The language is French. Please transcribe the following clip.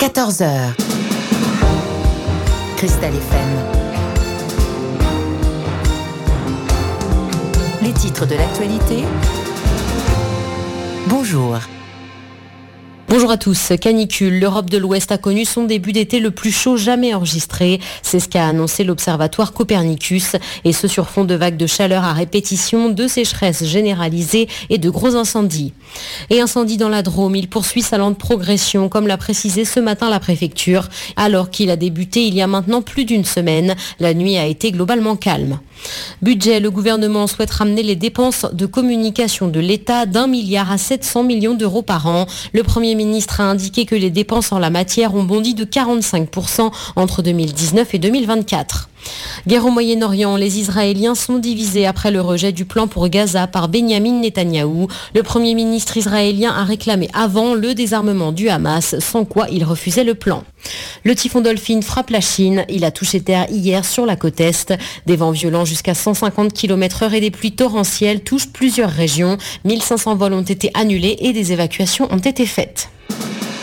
14h. Cristal FM. Les titres de l'actualité. Bonjour. Bonjour à tous. Canicule. L'Europe de l'Ouest a connu son début d'été le plus chaud jamais enregistré. C'est ce qu'a annoncé l'Observatoire Copernicus. Et ce sur fond de vagues de chaleur à répétition, de sécheresse généralisée et de gros incendies. Et incendie dans la Drôme. Il poursuit sa lente progression, comme l'a précisé ce matin la préfecture. Alors qu'il a débuté il y a maintenant plus d'une semaine, la nuit a été globalement calme. Budget. Le gouvernement souhaite ramener les dépenses de communication de l'État d'1 milliard à 700 millions d'euros par an. Le Premier ministre a indiqué que les dépenses en la matière ont bondi de 45% entre 2019 et 2024. Guerre au Moyen-Orient, les Israéliens sont divisés après le rejet du plan pour Gaza par Benyamin Netanyahou. Le Premier ministre israélien a réclamé avant le désarmement du Hamas, sans quoi il refusait le plan. Le typhon Dolphin frappe la Chine. Il a touché terre hier sur la côte Est. Des vents violents jusqu'à 150 km/h et des pluies torrentielles touchent plusieurs régions. 1500 vols ont été annulés et des évacuations ont été faites.